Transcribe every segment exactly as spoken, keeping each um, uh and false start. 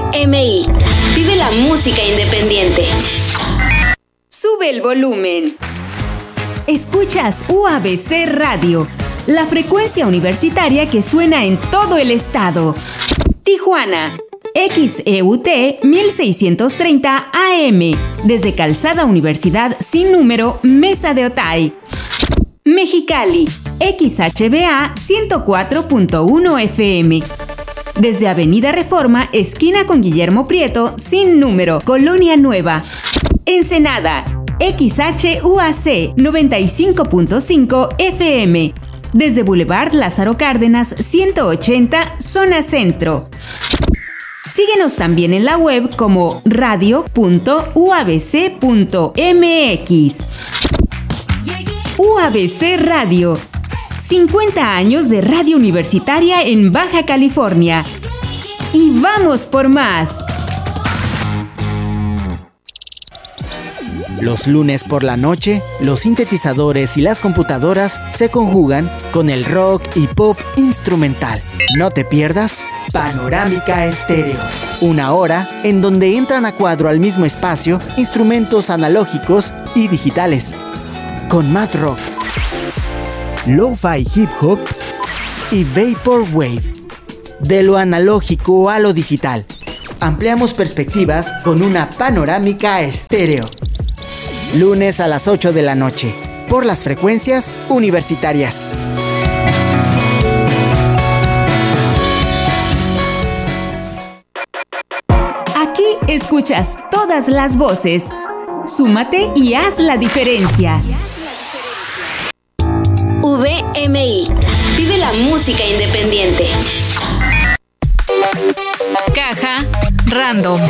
M I. Vive la música independiente. Sube el volumen. Escuchas U A B C Radio, la frecuencia universitaria que suena en todo el estado. Tijuana, X E U T mil seiscientos treinta A M, desde Calzada Universidad sin número, Mesa de Otay. Mexicali, X H B A ciento cuatro punto uno F M, desde Avenida Reforma, esquina con Guillermo Prieto, sin número, Colonia Nueva. Ensenada, X H U A C noventa y cinco punto cinco F M, desde Boulevard Lázaro Cárdenas ciento ochenta, zona centro. Síguenos también en la web como radio punto u a b c punto m x. U A B C Radio, cincuenta años de radio universitaria en Baja California. Y vamos por más. Los lunes por la noche, los sintetizadores y las computadoras se conjugan con el rock y pop instrumental. No te pierdas Panorámica Estéreo, una hora en donde entran a cuadro al mismo espacio instrumentos analógicos y digitales, con Mad Rock, Lo-Fi Hip Hop y Vaporwave. De lo analógico a lo digital, ampliamos perspectivas con una Panorámica Estéreo. Lunes a las ocho de la noche, por las frecuencias universitarias. Aquí escuchas todas las voces. Súmate y haz la diferencia. V M I. Vive la música independiente. Caja Random.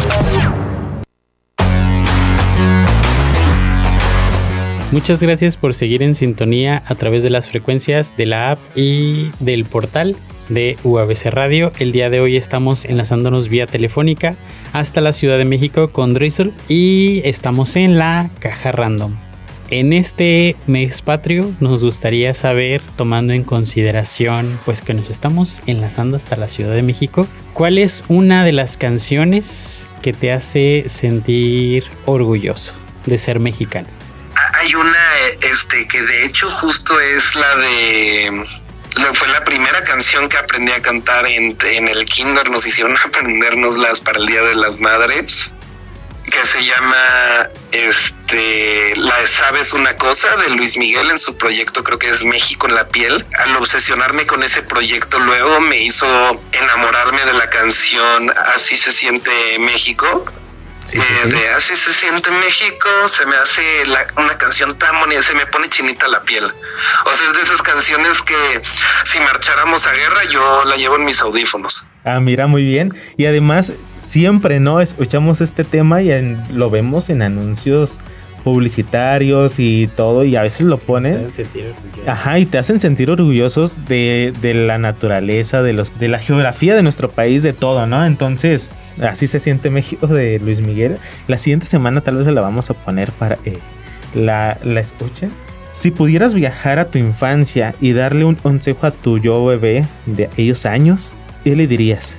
Muchas gracias por seguir en sintonía a través de las frecuencias de la app y del portal de U A B C Radio. El día de hoy estamos enlazándonos vía telefónica hasta la Ciudad de México con Drizzle y estamos en la Caja Random. En este mes patrio nos gustaría saber, tomando en consideración pues que nos estamos enlazando hasta la Ciudad de México, ¿cuál es una de las canciones que te hace sentir orgulloso de ser mexicano? Hay una este que de hecho justo es la de... Fue la primera canción que aprendí a cantar en, en el kinder. Nos hicieron aprendérnoslas para el Día de las Madres, que se llama este la de ¿Sabes una cosa? De Luis Miguel en su proyecto, creo que es México en la piel. Al obsesionarme con ese proyecto luego me hizo enamorarme de la canción Así se siente México. Sí, sí, sí. Eh, de Así se siente México, se me hace la, una canción tan bonita, se me pone chinita la piel. O sea, es de esas canciones que si marcháramos a guerra yo la llevo en mis audífonos. Ah, mira, muy bien. Y además siempre, ¿no? Escuchamos este tema y en, lo vemos en anuncios publicitarios y todo, y a veces lo ponen. Te hacen sentir orgullosos. Ajá, y te hacen sentir orgullosos de, de la naturaleza, de los, de la geografía de nuestro país, de todo, ¿no? Entonces, Así se siente México de Luis Miguel. La siguiente semana tal vez se la vamos a poner para eh, la, la escuchen. Si pudieras viajar a tu infancia y darle un consejo a tu yo bebé de aquellos años, ¿qué le dirías?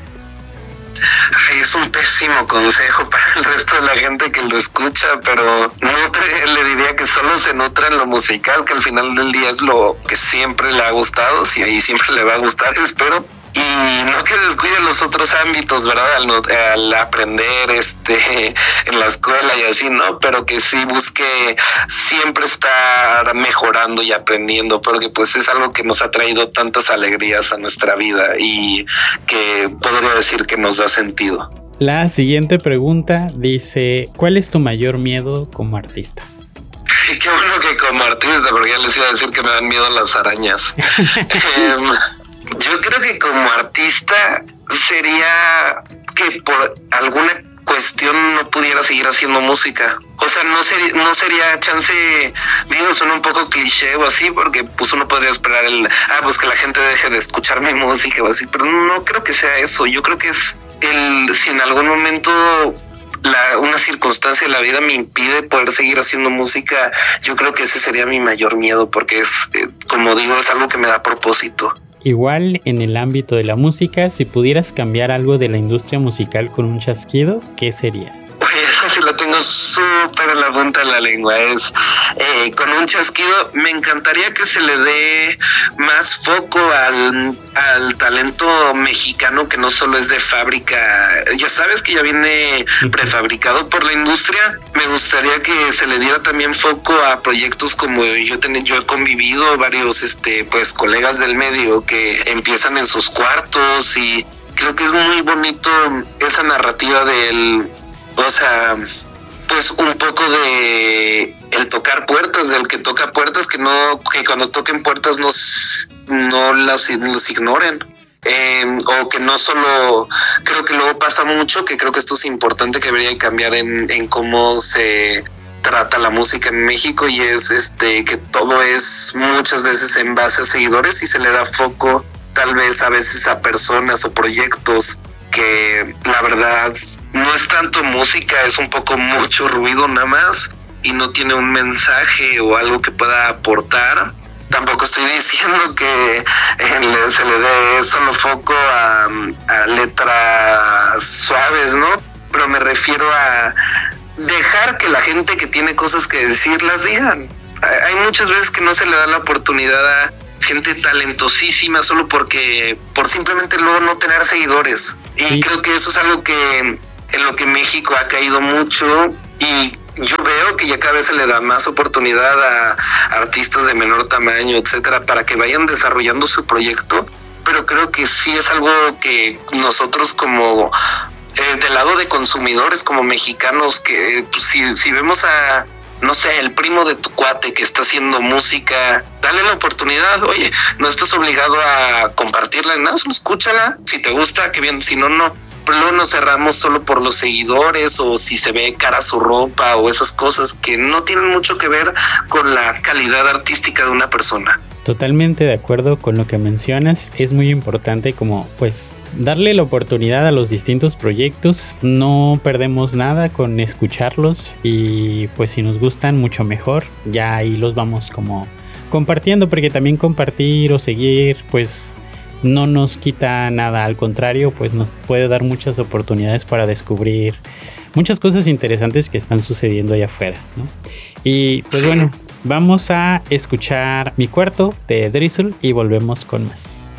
Ay, es un pésimo consejo para el resto de la gente que lo escucha, pero nutre, le diría que solo se nutra en lo musical, que al final del día es lo que siempre le ha gustado, si ahí siempre le va a gustar, espero. Y no que descuide los otros ámbitos, ¿verdad? Al, al aprender este en la escuela y así, ¿no? Pero que sí busque siempre estar mejorando y aprendiendo, porque pues es algo que nos ha traído tantas alegrías a nuestra vida y que podría decir que nos da sentido. La siguiente pregunta dice, ¿cuál es tu mayor miedo como artista? Qué bueno que como artista, porque ya les iba a decir que me dan miedo las arañas. um, Yo creo que como artista sería que por alguna cuestión no pudiera seguir haciendo música. O sea, no sería, no sería chance, digo, suena un poco cliché o así, porque pues uno podría esperar el, ah, pues que la gente deje de escuchar mi música o así, pero no creo que sea eso. Yo creo que es el, si en algún momento la, una circunstancia de la vida me impide poder seguir haciendo música, yo creo que ese sería mi mayor miedo, porque es, eh, como digo, es algo que me da propósito. igual en el ámbito de la música, si pudieras cambiar algo de la industria musical con un chasquido, ¿qué sería? Esa sí la tengo súper en la punta de la lengua. Es eh, con un chasquido. Me encantaría que se le dé más foco al, al talento mexicano, que no solo es de fábrica. Ya sabes que ya viene prefabricado por la industria. Me gustaría que se le diera también foco a proyectos como yo, ten, yo he convivido varios este pues colegas del medio que empiezan en sus cuartos, y creo que es muy bonito esa narrativa del... O sea, pues un poco de el tocar puertas, del que toca puertas, que no, que cuando toquen puertas no, no las los ignoren. Eh, o que no solo, creo que luego pasa mucho, que creo que esto es importante, que debería cambiar en, en cómo se trata la música en México, y es este que todo es muchas veces en base a seguidores y se le da foco tal vez a veces a personas o proyectos que la verdad no es tanto música, es un poco mucho ruido nada más y no tiene un mensaje o algo que pueda aportar. Tampoco estoy diciendo que eh, se le dé solo foco a, a letras suaves, ¿no? Pero me refiero a dejar que la gente que tiene cosas que decir las digan. Hay muchas veces que no se le da la oportunidad a gente talentosísima solo porque por simplemente luego no tener seguidores. Y sí, creo que eso es algo que en lo que México ha caído mucho, y yo veo que ya cada vez se le da más oportunidad a artistas de menor tamaño, etcétera, para que vayan desarrollando su proyecto, pero creo que sí es algo que nosotros como eh, del lado de consumidores, como mexicanos, que pues, si, si vemos a no sé, el primo de tu cuate que está haciendo música, dale la oportunidad. Oye, no estás obligado a compartirla en nada, solo escúchala. Si te gusta, qué bien, si no, no. Pero luego nos cerramos solo por los seguidores, o si se ve cara su ropa, o esas cosas que no tienen mucho que ver con la calidad artística de una persona. Totalmente de acuerdo con lo que mencionas. Es muy importante como pues darle la oportunidad a los distintos proyectos. No perdemos nada con escucharlos, y pues si nos gustan mucho mejor, ya ahí los vamos como compartiendo, porque también compartir o seguir pues no nos quita nada, al contrario, pues nos puede dar muchas oportunidades para descubrir muchas cosas interesantes que están sucediendo allá afuera, ¿no? Y pues bueno, vamos a escuchar Mi Cuarto de Drizzle y volvemos con más.